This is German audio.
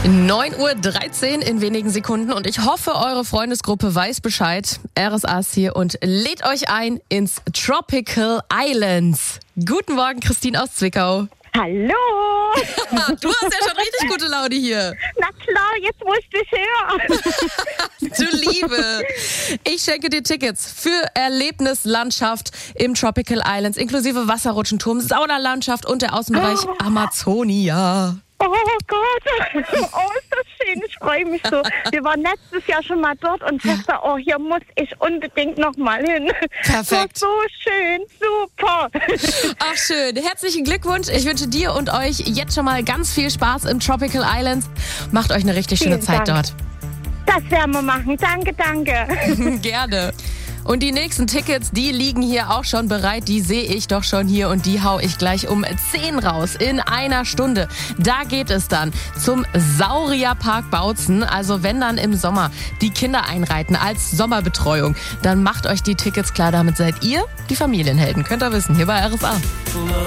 9:13 Uhr in wenigen Sekunden und ich hoffe, eure Freundesgruppe weiß Bescheid. RSA ist hier und lädt euch ein ins Tropical Islands. Guten Morgen, Christine aus Zwickau. Hallo! Du hast ja schon richtig gute Laune hier. Na klar, jetzt musst du es hören. Du Liebe. Ich schenke dir Tickets für Erlebnislandschaft im Tropical Islands, inklusive Wasserrutschenturm, Saunalandschaft und der Außenbereich Amazonia. Oh Gott, oh ist das schön, ich freue mich so. Wir waren letztes Jahr schon mal dort und ich dachte, oh, hier muss ich unbedingt nochmal hin. Perfekt. Das war so schön, super. Ach schön, herzlichen Glückwunsch. Ich wünsche dir und euch jetzt schon mal ganz viel Spaß im Tropical Islands. Macht euch eine richtig schöne Zeit dort. Das werden wir machen, danke. Gerne. Und die nächsten Tickets, die liegen hier auch schon bereit. Die sehe ich doch schon hier und die hau ich gleich um 10 raus in einer Stunde. Da geht es dann zum Saurierpark Bautzen. Also wenn dann im Sommer die Kinder einreiten als Sommerbetreuung, dann macht euch die Tickets klar. Damit seid ihr die Familienhelden. Könnt ihr wissen, hier bei RSA.